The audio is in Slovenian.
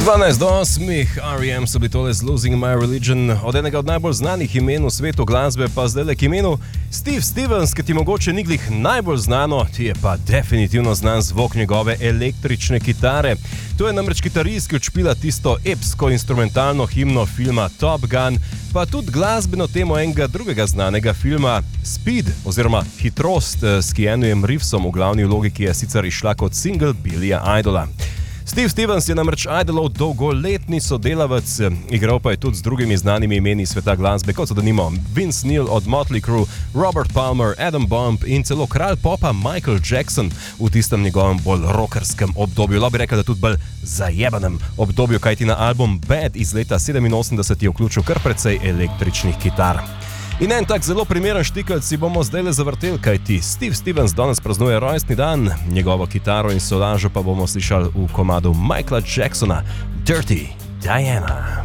12 do 8, R.E.M. so bili tole z Losing My Religion, od enega od najbolj znanih imen v svetu glasbe pa zdaj k imenu Steve Stevens, ki ti mogoče ni glih najbolj znano, ti je pa definitivno znan zvok njegove električne kitare. To je namreč kitarist, ki odšpila tisto epsko instrumentalno himno filma Top Gun, pa tudi glasbeno temo enega drugega znanega filma Speed oziroma Hitrost s Keanujem Reevesom v glavni vlogi, ki je sicer izšla kot single Billyja Idola. Steve Stevens je namreč Idolov dolgoletni sodelavec, igral pa je tudi z drugimi znanimi imeni sveta glasbe, kot so denimo Vince Neil od Motley Crue, Robert Palmer, Adam Bomb in celo kralj popa Michael Jackson v tistem njegovem bolj rockerskem obdobju. Lahko bi rekel, da tudi bolj zajebanem obdobju, kajti na album Bad iz leta 87 je vključil kar precej električnih kitar. In en tak zelo primeren štikelj si bomo zdaj le zavrtel, kajti Steve Stevens danes praznuje rojstni dan, njegovo kitaro in solažo pa bomo slišali v komadu Michaela Jacksona Dirty Diana.